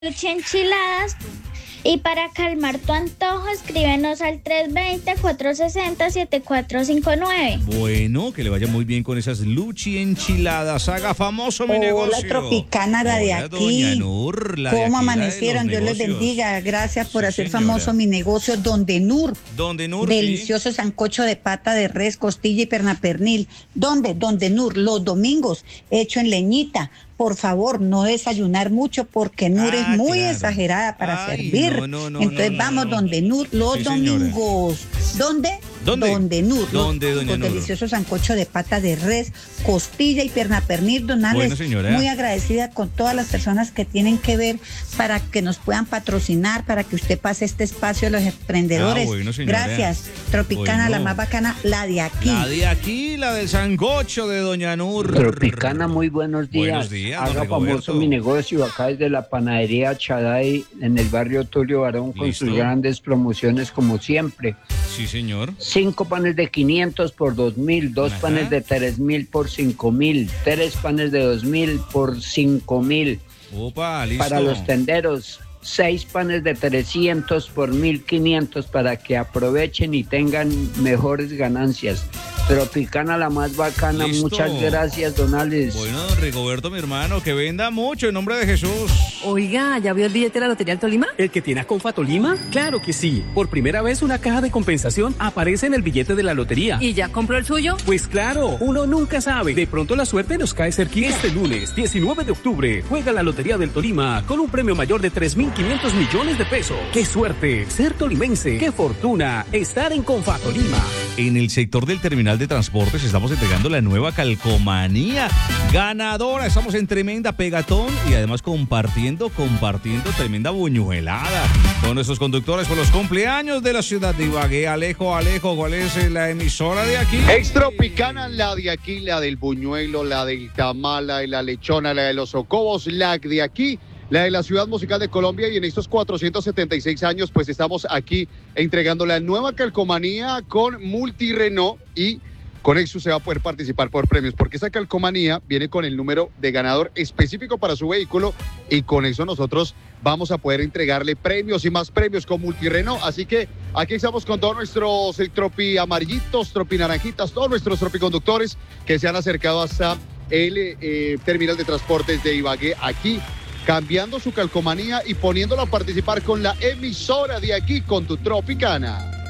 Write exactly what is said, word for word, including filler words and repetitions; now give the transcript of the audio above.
Luchi enchiladas. Y para calmar tu antojo, escríbenos al tres veinte, cuatro sesenta, setenta y cuatro cincuenta y nueve. Bueno, que le vaya muy bien con esas Luchi enchiladas. Haga famoso mi Hola, negocio. Hola, Tropicana, la de Hola, aquí. Doña Nur, la de ¿Cómo aquí, la de amanecieron? los Dios les negocios. bendiga. Gracias por Sí, hacer señora. famoso mi negocio, Donde Nur. Donde Nur, Delicioso sancocho de pata de res, costilla y pernapernil. ¿Dónde? Donde Nur, los domingos, hecho en leñita. Por favor, no desayunar mucho porque Nur Ah, es muy claro. exagerada para Ay, servir. no, no, no, Entonces no, vamos no. Donde Nur los Sí, señora. domingos. ¿Dónde? ¿Dónde? Donde Nur. ¿Dónde, los, doña los Nur? deliciosos sancocho de pata de res, costilla y pernapernil. Donales, Bueno, señora. muy agradecida con todas las personas que tienen que ver para que nos puedan patrocinar, para que usted pase este espacio de los emprendedores. Ah, bueno, señora. Gracias. Tropicana, Bueno. la más bacana, la de aquí. La de aquí, la del sancocho de Doña Nur. Tropicana, muy buenos días. Buenos días, don Haga Rigoberto. famoso mi negocio acá desde la panadería Chaday en el barrio Tulio Barón con Listo. sus grandes promociones como siempre. Sí, señor. Cinco panes de quinientos por dos mil, dos Ajá. panes de tres mil por cinco mil, tres panes de dos mil por cinco mil. Opa, listo. Para los tenderos, seis panes de trescientos por mil quinientos para que aprovechen y tengan mejores ganancias. Tropicana, la más bacana. Listo. Muchas gracias, don Alex. Bueno, don Rigoberto, mi hermano, que venda mucho en nombre de Jesús. Oiga, ¿ya vio el billete de la Lotería del Tolima? ¿El que tiene a Confa Tolima? Claro que sí. Por primera vez una caja de compensación aparece en el billete de la lotería. ¿Y ya compró el suyo? Pues claro, uno nunca sabe. De pronto la suerte nos cae cerquita. Este lunes, diecinueve de octubre, juega la Lotería del Tolima con un premio mayor de tres mil quinientos millones de pesos. ¡Qué suerte! Ser tolimense. ¡Qué fortuna! Estar en Confa Tolima. En el sector del terminal de transportes estamos entregando la nueva calcomanía ganadora. Estamos en tremenda pegatón y además compartiendo, compartiendo tremenda buñuelada con nuestros conductores por los cumpleaños de la ciudad de Ibagué. Alejo, Alejo, ¿cuál es la emisora de aquí? Extropicana, la de aquí, la del buñuelo, la del tamal, la de la lechona, la de los socobos, la de aquí, la de la ciudad musical de Colombia. Y en estos cuatrocientos setenta y seis años, pues estamos aquí entregando la nueva calcomanía con Multi Renault, y con eso se va a poder participar por premios, porque esa calcomanía viene con el número de ganador específico para su vehículo, y con eso nosotros vamos a poder entregarle premios y más premios con Multi Renault. Así que aquí estamos con todos nuestros eh, tropi amarillitos, tropi naranjitas, todos nuestros tropiconductores que se han acercado hasta el eh, terminal de transportes de Ibagué, aquí cambiando su calcomanía y poniéndolo a participar con la emisora de aquí, con tu Tropicana.